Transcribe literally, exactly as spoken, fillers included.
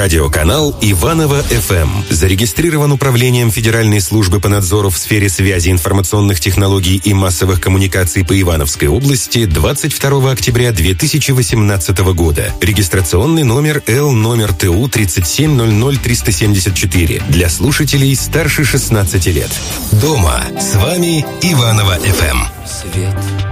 Радиоканал Иваново-эф эм зарегистрирован Управлением Федеральной службы по надзору в сфере связи, информационных технологий и массовых коммуникаций по Ивановской области двадцать второго октября две тысячи восемнадцатого года. Регистрационный номер Л номер Т У тридцать семь ноль ноль триста семьдесят четыре для слушателей старше шестнадцати лет. Дома с вами Иваново-эф эм. Свет